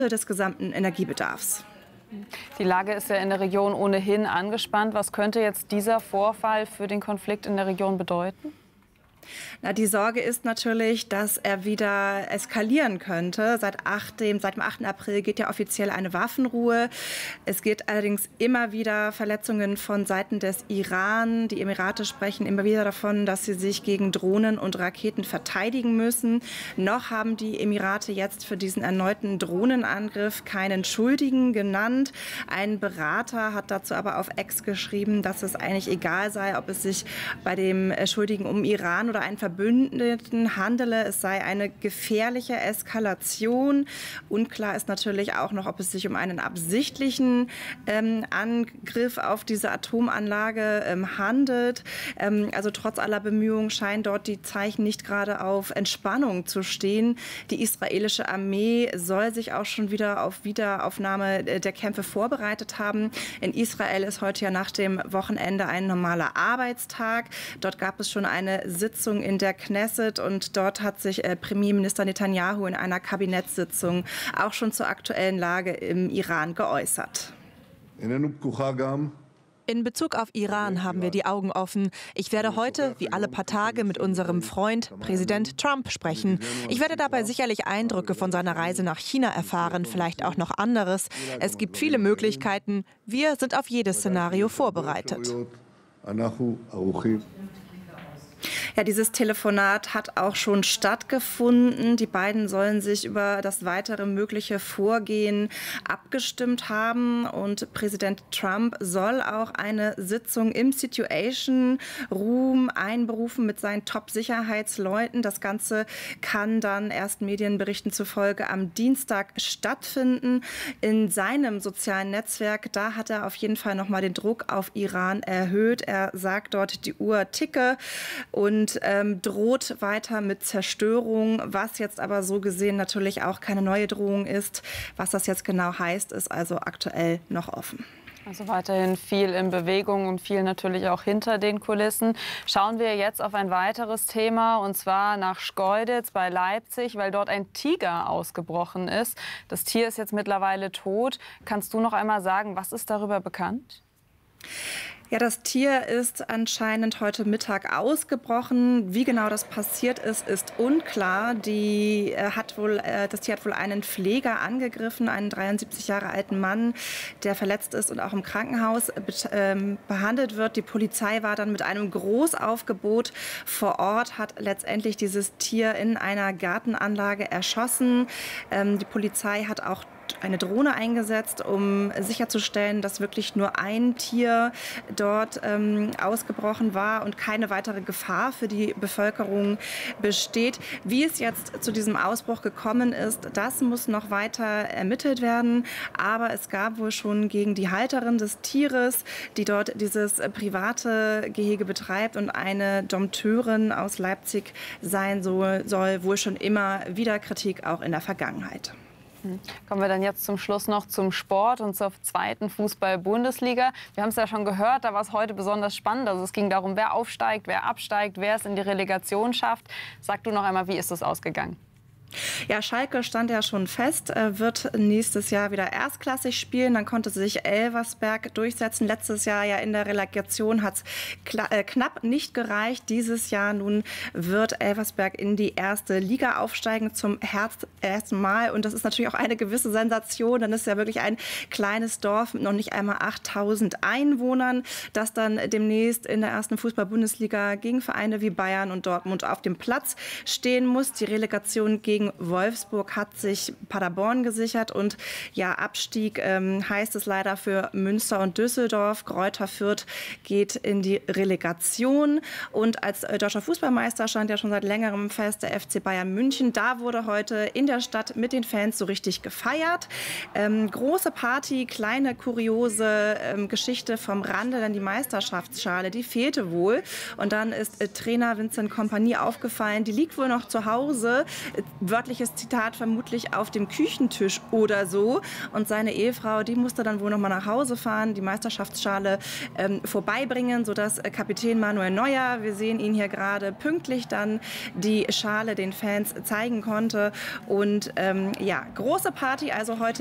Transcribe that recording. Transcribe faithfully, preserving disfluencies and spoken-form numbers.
des gesamten Energiebedarfs. Die Lage ist ja in der Region ohnehin angespannt. Was könnte jetzt dieser Vorfall für den Konflikt in der Region bedeuten? Na, die Sorge ist natürlich, dass er wieder eskalieren könnte. Seit, acht, dem, seit dem achten April geht ja offiziell eine Waffenruhe. Es gibt allerdings immer wieder Verletzungen von Seiten des Iran. Die Emirate sprechen immer wieder davon, dass sie sich gegen Drohnen und Raketen verteidigen müssen. Noch haben die Emirate jetzt für diesen erneuten Drohnenangriff keinen Schuldigen genannt. Ein Berater hat dazu aber auf X geschrieben, dass es eigentlich egal sei, ob es sich bei dem Schuldigen um Iran oder einen Verbündeten handele. Es sei eine gefährliche Eskalation. Unklar ist natürlich auch noch, ob es sich um einen absichtlichen ähm, Angriff auf diese Atomanlage ähm, handelt. Ähm, also trotz aller Bemühungen scheinen dort die Zeichen nicht gerade auf Entspannung zu stehen. Die israelische Armee soll sich auch schon wieder auf Wiederaufnahme der Kämpfe vorbereitet haben. In Israel ist heute ja nach dem Wochenende ein normaler Arbeitstag. Dort gab es schon eine Sitzung in der Knesset und dort hat sich äh, Premierminister Netanyahu in einer Kabinettssitzung auch schon zur aktuellen Lage im Iran geäußert. In Bezug auf Iran haben wir die Augen offen. Ich werde heute, wie alle paar Tage, mit unserem Freund, Präsident Trump, sprechen. Ich werde dabei sicherlich Eindrücke von seiner Reise nach China erfahren, vielleicht auch noch anderes. Es gibt viele Möglichkeiten. Wir sind auf jedes Szenario vorbereitet. Ja, dieses Telefonat hat auch schon stattgefunden. Die beiden sollen sich über das weitere mögliche Vorgehen abgestimmt haben. Und Präsident Trump soll auch eine Sitzung im Situation Room einberufen mit seinen Top-Sicherheitsleuten. Das Ganze kann dann erst Medienberichten zufolge am Dienstag stattfinden. In seinem sozialen Netzwerk, da hat er auf jeden Fall noch mal den Druck auf Iran erhöht. Er sagt dort, die Uhr ticke und ähm, droht weiter mit Zerstörung, was jetzt aber so gesehen natürlich auch keine neue Drohung ist. Was das jetzt genau heißt, ist also aktuell noch offen. Also weiterhin viel in Bewegung und viel natürlich auch hinter den Kulissen. Schauen wir jetzt auf ein weiteres Thema, und zwar nach Schkeuditz bei Leipzig, weil dort ein Tiger ausgebrochen ist. Das Tier ist jetzt mittlerweile tot. Kannst du noch einmal sagen, was ist darüber bekannt? Ja, das Tier ist anscheinend heute Mittag ausgebrochen. Wie genau das passiert ist, ist unklar. Die, äh, hat wohl, äh, das Tier hat wohl einen Pfleger angegriffen, einen dreiundsiebzig Jahre alten Mann, der verletzt ist und auch im Krankenhaus be ähm, behandelt wird. Die Polizei war dann mit einem Großaufgebot vor Ort, hat letztendlich dieses Tier in einer Gartenanlage erschossen. Ähm, die Polizei hat auch eine Drohne eingesetzt, um sicherzustellen, dass wirklich nur ein Tier dort ähm, ausgebrochen war und keine weitere Gefahr für die Bevölkerung besteht. Wie es jetzt zu diesem Ausbruch gekommen ist, das muss noch weiter ermittelt werden. Aber es gab wohl schon gegen die Halterin des Tieres, die dort dieses private Gehege betreibt und eine Dompteurin aus Leipzig sein soll, soll wohl schon immer wieder Kritik auch in der Vergangenheit. Kommen wir dann jetzt zum Schluss noch zum Sport und zur zweiten Fußball-Bundesliga. Wir haben es ja schon gehört, da war es heute besonders spannend. Also es ging darum, wer aufsteigt, wer absteigt, wer es in die Relegation schafft. Sag du noch einmal, wie ist es ausgegangen? Ja, Schalke stand ja schon fest, wird nächstes Jahr wieder erstklassig spielen. Dann konnte sich Elversberg durchsetzen. Letztes Jahr ja in der Relegation hat es äh, knapp nicht gereicht. Dieses Jahr nun wird Elversberg in die erste Liga aufsteigen zum ersten Mal. Und das ist natürlich auch eine gewisse Sensation. Dann ist ja wirklich ein kleines Dorf mit noch nicht einmal achttausend Einwohnern, das dann demnächst in der ersten Fußball-Bundesliga gegen Vereine wie Bayern und Dortmund auf dem Platz stehen muss. Die Relegation gegen Wolfsburg hat sich Paderborn gesichert und ja, Abstieg ähm, heißt es leider für Münster und Düsseldorf. Greuther Fürth geht in die Relegation und als äh, deutscher Fußballmeister stand ja schon seit längerem fest der F C Bayern München. Da wurde heute in der Stadt mit den Fans so richtig gefeiert. Ähm, große Party, kleine kuriose ähm, Geschichte vom Rande, denn die Meisterschaftsschale, die fehlte wohl und dann ist äh, Trainer Vincent Kompany aufgefallen, die liegt wohl noch zu Hause. wörtliches Zitat vermutlich auf dem Küchentisch oder so. Und seine Ehefrau, die musste dann wohl noch mal nach Hause fahren, die Meisterschaftsschale ähm, vorbeibringen, sodass äh, Kapitän Manuel Neuer, wir sehen ihn hier gerade, pünktlich dann die Schale den Fans zeigen konnte. Und ähm, ja, große Party also heute